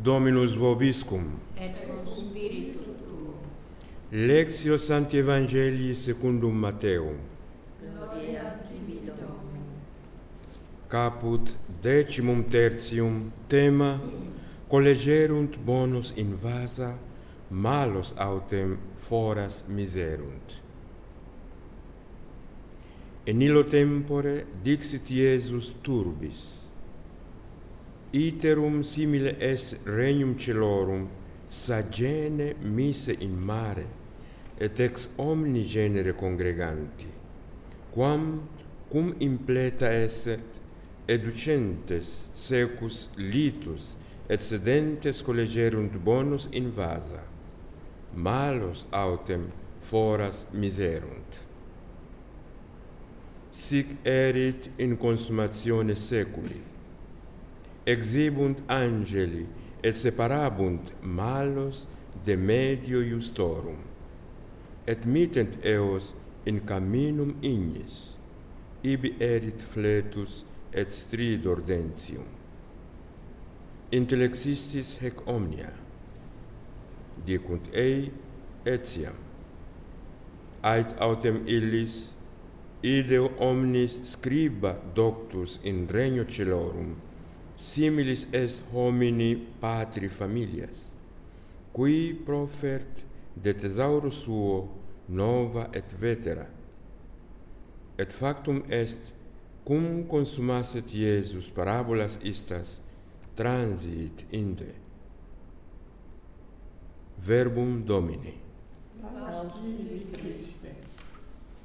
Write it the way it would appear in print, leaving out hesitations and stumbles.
Dominus vobiscum. Et cum spiritu tuo. Lectio Sancti Evangelii secundum Matteum. Gloria tibi, Dominus. Caput 13. Tema: collegerunt bonus in vasa, malos autem foras miserunt. In illo tempore dixit Iesus turbis: iterum simile est regnum celorum sagene mise in mare, et ex omni genere congreganti, quam cum impleta esset, educentes secus litus et sedentes collegerunt bonus in vasa, malos autem foras miserunt. Sic erit in consumatione seculi. Exibunt angeli et separabunt malos de medio justorum, et mittent eos in caminum ignis, ibi erit fletus et stridor dentium. Intellexistis hec omnia, dicunt ei etiam. Ait autem illis, ideo omnis scriba doctus in regno celorum, similis est homini patri familias, qui profert de thesauro suo nova et vetera. Et factum est, cum consumasset Iesus parabolas istas, transiit inde. Verbum Domini. Laus tibi, Christe.